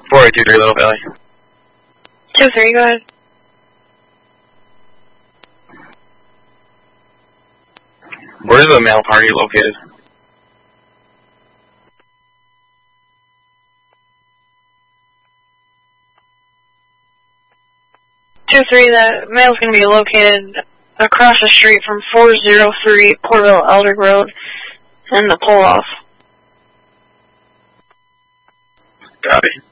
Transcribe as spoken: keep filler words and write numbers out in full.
four eight two three Little Valley. two three, go ahead. Where is the male party located? two three, the male's going to be located across the street from four oh three Portville Elder Road and the pull-off. Copy.